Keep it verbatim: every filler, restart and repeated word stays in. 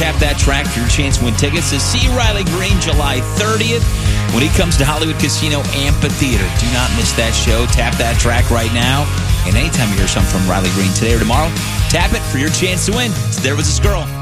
Tap that track for your chance to win tickets to see Riley Green July thirtieth when he comes to Hollywood Casino Amphitheater. Do not miss that show. Tap that track right now. And anytime you hear something from Riley Green today or tomorrow, tap it for your chance to win. So there was this girl.